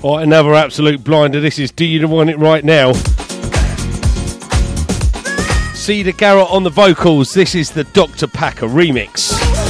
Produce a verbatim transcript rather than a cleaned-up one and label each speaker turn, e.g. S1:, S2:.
S1: Right, another absolute blinder. This is Do You Want It Right Now? Cedar Garrett on the vocals. This is the Doctor Packer remix.